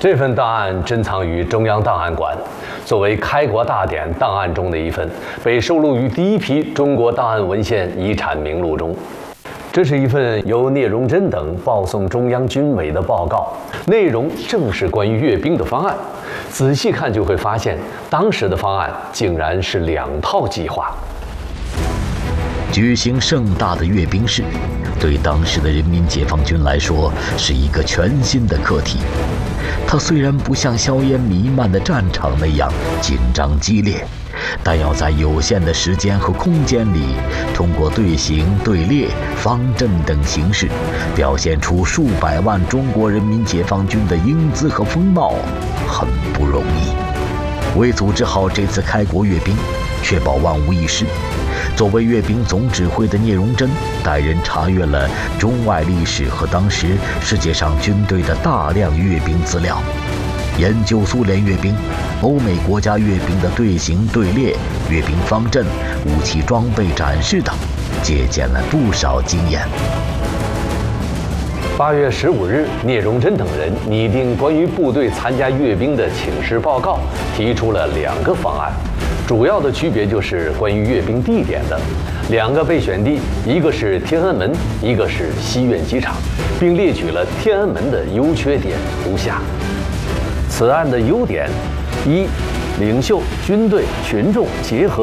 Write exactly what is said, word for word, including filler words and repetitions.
这份档案珍藏于中央档案馆，作为开国大典档案中的一份，被收录于第一批中国档案文献遗产名录中。这是一份由聂荣臻等报送中央军委的报告，内容正是关于阅兵的方案。仔细看就会发现，当时的方案竟然是两套计划。 举行盛大的阅兵式，对当时的人民解放军来说是一个全新的课题。它虽然不像硝烟弥漫的战场那样紧张激烈，但要在有限的时间和空间里，通过队形、队列、方阵等形式，表现出数百万中国人民解放军的英姿和风貌，很不容易。为组织好这次开国阅兵，确保万无一失，作为阅兵总指挥的聂荣臻带人查阅了中外历史和当时世界上军队的大量阅兵资料，研究苏联阅兵、欧美国家阅兵的队形、队列、阅兵方阵、武器装备展示等，借鉴了不少经验。 八月十五日，聂荣臻等人拟定关于部队参加阅兵的请示报告，提出了两个方案。主要的区别就是关于阅兵地点的，两个备选地，一个是天安门，一个是西苑机场，并列举了天安门的优缺点如下。此案的优点：一、领袖、军队、群众结合。